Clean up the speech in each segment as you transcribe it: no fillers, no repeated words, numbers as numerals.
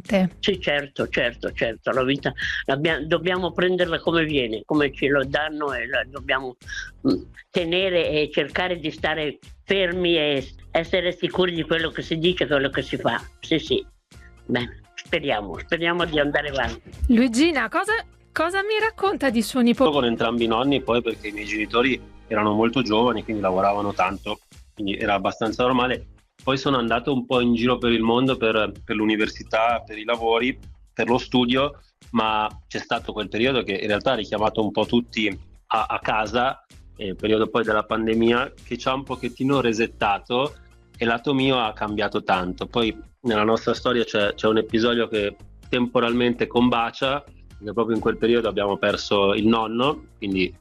forte. Sì, certo, la vita dobbiamo prenderla come viene, come ce lo danno, e la dobbiamo tenere e cercare di stare fermi e essere sicuri di quello che si dice, quello che si fa. Sì. Bene, speriamo di andare avanti. Luigina, cosa mi racconta di suo nipote? Con entrambi i nonni, poi, perché i miei genitori erano molto giovani, quindi lavoravano tanto, quindi era abbastanza normale. Poi sono andato un po' in giro per il mondo per l'università, per i lavori, per lo studio, ma c'è stato quel periodo che in realtà ha richiamato un po' tutti a casa, il periodo poi della pandemia, che ci ha un pochettino resettato, e lato mio ha cambiato tanto. Poi nella nostra storia c'è un episodio che temporalmente combacia, perché proprio in quel periodo abbiamo perso il nonno, quindi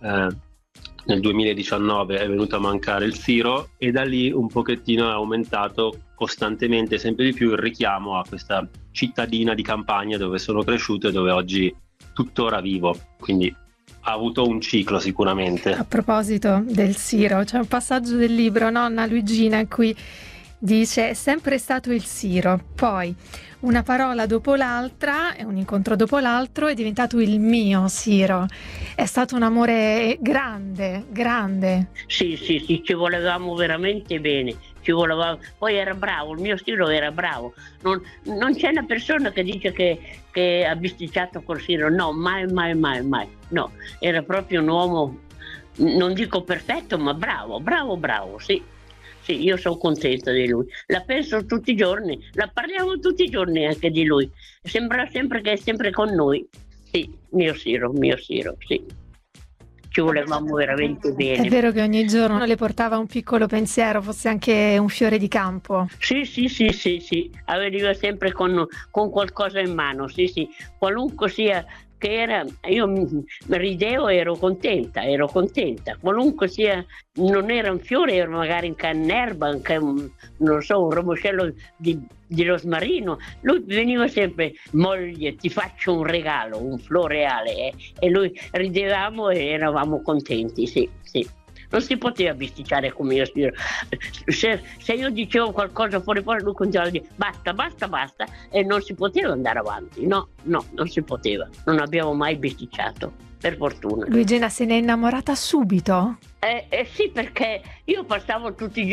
nel 2019 è venuto a mancare il Siro, e da lì un pochettino è aumentato costantemente sempre di più il richiamo a questa cittadina di campagna dove sono cresciuto e dove oggi tuttora vivo, quindi ha avuto un ciclo sicuramente. A proposito del Siro, c'è un passaggio del libro, nonna Luigina, in cui dice: è sempre stato il Siro, poi una parola dopo l'altra e un incontro dopo l'altro è diventato il mio Siro. È stato un amore grande. Sì, ci volevamo veramente bene, poi era bravo, il mio Siro era bravo. Non c'è una persona che dice che ha bisticciato col Siro, no, mai. No, era proprio un uomo, non dico perfetto, ma bravo, sì. Sì, io sono contenta di lui. La penso tutti i giorni, la parliamo tutti i giorni anche di lui. Sembra sempre che è sempre con noi. Sì, mio Siro, sì. Ci volevamo veramente bene. È vero che ogni giorno le portava un piccolo pensiero, fosse anche un fiore di campo. Sì. Veniva sempre con qualcosa in mano, sì. Qualunque sia che era, io ridevo e ero contenta. Qualunque sia, non era un fiore, era magari in cannerba, anche un ramoscello di rosmarino. Lui veniva sempre: moglie, ti faccio un regalo, un floreale, e lui ridevamo e eravamo contenti, sì. Non si poteva bisticciare come io. Se io dicevo qualcosa fuori, lui continuava a dire basta, e non si poteva andare avanti. No, non si poteva. Non abbiamo mai bisticciato, per fortuna. Luigina se n'è innamorata subito? Sì, perché io passavo tutti i